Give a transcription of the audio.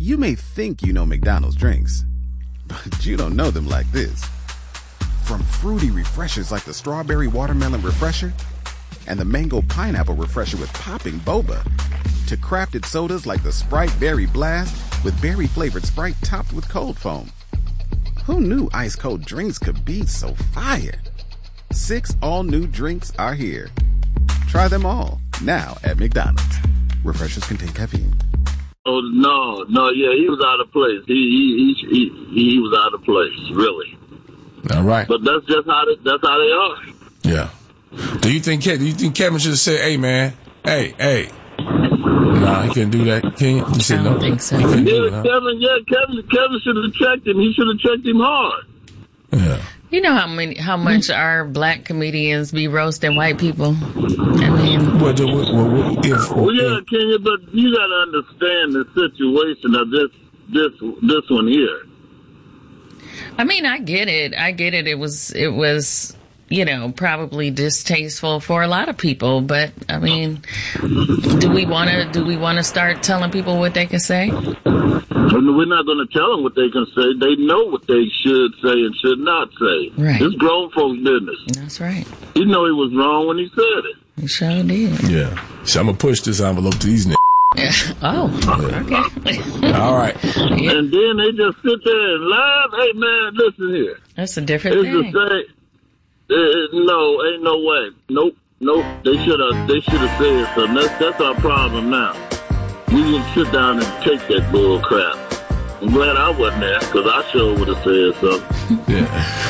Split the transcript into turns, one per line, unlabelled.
You may think you know McDonald's drinks, but you don't know them like this. From fruity refreshers like the Strawberry Watermelon Refresher and the Mango Pineapple Refresher with popping boba, to crafted sodas like the Sprite Berry Blast with berry-flavored Sprite topped with cold foam. Who knew ice-cold drinks could be so fire? 6 all-new drinks are here. Try them all, now at McDonald's. Refreshers contain caffeine.
Oh, no, yeah, he was out of place. He was out of place, really.
All right.
But that's how they are.
Yeah. Do you think Kevin should have said, hey, man, hey. Nah, he couldn't do that. Can you? He said
I
no.
don't think so.
He couldn't do it, huh?
Kevin should have checked him. He should have checked him hard.
Yeah.
You know how much our black comedians be roasting white people? I mean...
Well, yeah, Kenya, but you got to understand the situation of this one here.
I mean, I get it. It was, you know, probably distasteful for a lot of people, but I mean, do we want to start telling people what they can say?
We're not going to tell them what they can say. They know what they should say and should not say.
Right.
It's grown folks' business.
That's right.
You know he was wrong when he said it.
He sure did.
Yeah. So I'm going to push this envelope to these niggas.
Oh, okay.
All right.
Yeah.
And then they just sit there and laugh. Hey, man, listen here.
That's a different thing.
It's the same. No, ain't no way. Nope. They should have said something. That's our problem now. We can sit down and take that bull crap. I'm glad I wasn't there, because I sure would have said something.
Yeah.